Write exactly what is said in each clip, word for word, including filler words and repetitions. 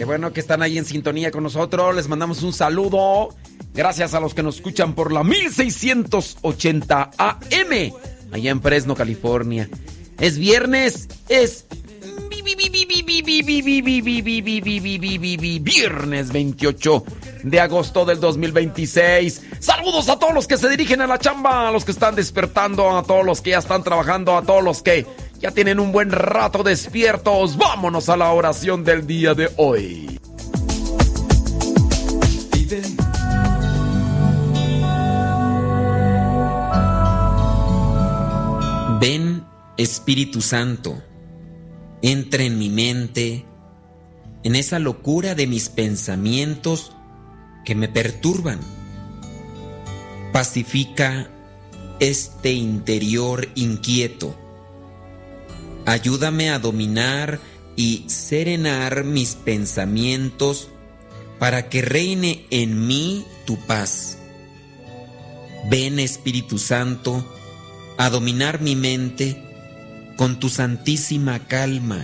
bueno que están ahí en sintonía con nosotros. Les mandamos un saludo. Gracias a los que nos escuchan por la mil seiscientos ochenta A M, allá en Fresno, California. Es viernes, es viernes veintiocho de agosto del dos mil veintiséis. Saludos a todos los que se dirigen a la chamba, a los que están despertando, a todos los que ya están trabajando, a todos los que ya tienen un buen rato despiertos. Vámonos a la oración del día de hoy. Ven, Espíritu Santo, entra en mi mente, en esa locura de mis pensamientos que me perturban. Pacifica este interior inquieto. Ayúdame a dominar y serenar mis pensamientos para que reine en mí tu paz. Ven, Espíritu Santo, a dominar mi mente con tu santísima calma.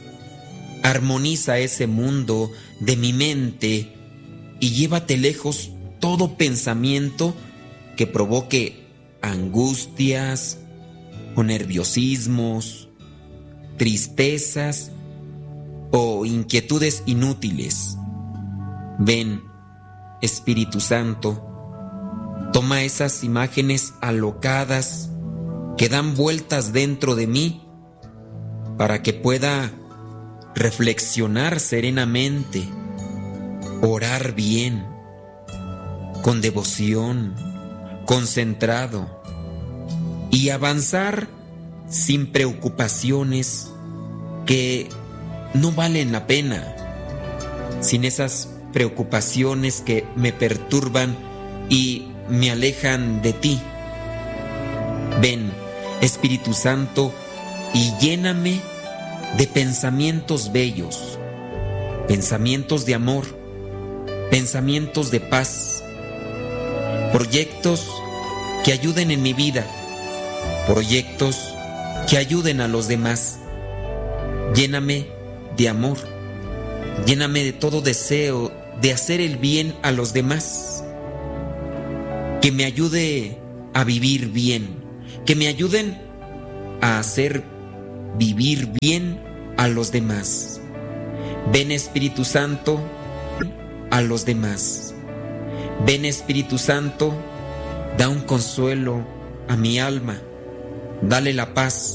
Armoniza ese mundo de mi mente y llévate lejos todo pensamiento que provoque angustias o nerviosismos, tristezas o inquietudes inútiles. Ven, Espíritu Santo, toma esas imágenes alocadas que dan vueltas dentro de mí para que pueda reflexionar serenamente, orar bien, con devoción, concentrado y avanzar sin preocupaciones que no valen la pena, sin esas preocupaciones que me perturban y me alejan de ti. Ven, Espíritu Santo, y lléname de pensamientos bellos, pensamientos de amor, pensamientos de paz, proyectos que ayuden en mi vida, proyectos que ayuden a los demás. Lléname de amor, lléname de todo deseo de hacer el bien a los demás, que me ayude a vivir bien, que me ayuden a hacer vivir bien a los demás. Ven, Espíritu Santo, a los demás. Ven, Espíritu Santo, da un consuelo a mi alma, dale la paz